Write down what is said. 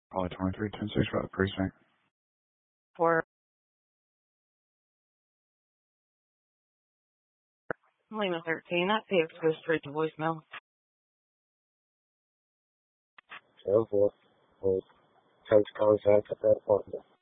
Probably 2310 about the precinct. For Lima 13, that text goes straight to voicemail. 10-4. Hold. Attempt contact at that appointment.